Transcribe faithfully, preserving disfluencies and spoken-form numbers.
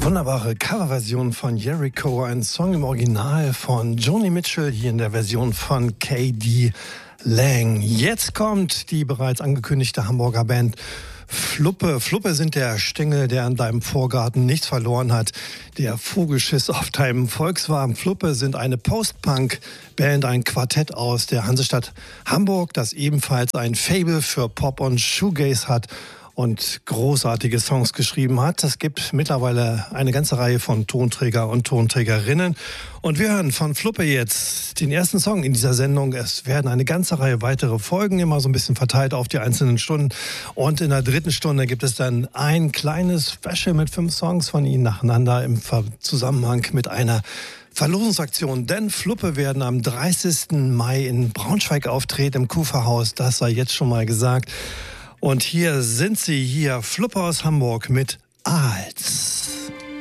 Wunderbare Coverversion von Jericho, ein Song im Original von Joni Mitchell, hier in der Version von K D Lang. Jetzt kommt die bereits angekündigte Hamburger Band Fluppe. Fluppe sind der Stängel, der an deinem Vorgarten nichts verloren hat, der Vogelschiss auf deinem Volkswagen. Fluppe sind eine Post-Punk-Band, ein Quartett aus der Hansestadt Hamburg, das ebenfalls ein Faible für Pop und Shoegaze hat und großartige Songs geschrieben hat. Es gibt mittlerweile eine ganze Reihe von Tonträger und Tonträgerinnen. Und wir hören von Fluppe jetzt den ersten Song in dieser Sendung. Es werden eine ganze Reihe weitere Folgen, immer so ein bisschen verteilt auf die einzelnen Stunden. Und in der dritten Stunde gibt es dann ein kleines Special mit fünf Songs von ihnen nacheinander im Zusammenhang mit einer Verlosungsaktion, denn Fluppe werden am dreißigsten Mai in Braunschweig auftreten, im Kuferhaus. Das sei jetzt schon mal gesagt. Und hier sind sie, hier Fluppe aus Hamburg mit Aals.